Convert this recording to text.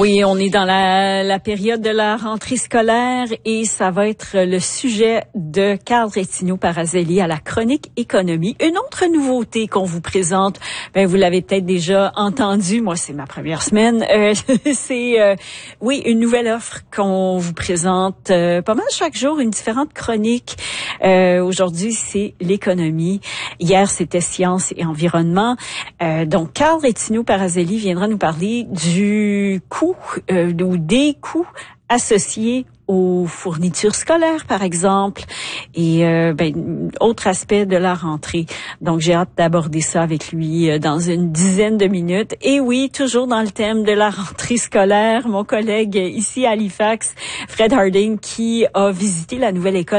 Oui, on est dans la période de la rentrée scolaire et ça va être le sujet de Carl Rétino-Parazelli à la chronique économie. Une autre nouveauté qu'on vous présente, vous l'avez peut-être déjà entendu, moi c'est ma première semaine, c'est une nouvelle offre qu'on vous présente pas mal chaque jour, une différente chronique. Aujourd'hui, c'est l'économie. Hier, c'était sciences et environnement. Donc, Carl Rétino-Parazelli viendra nous parler du coût ou des coûts associés aux fournitures scolaires, par exemple, et autre aspect de la rentrée. Donc, j'ai hâte d'aborder ça avec lui dans une dizaine de minutes. Et oui, toujours dans le thème de la rentrée scolaire, mon collègue ici à Halifax, Fred Harding, qui a visité la nouvelle école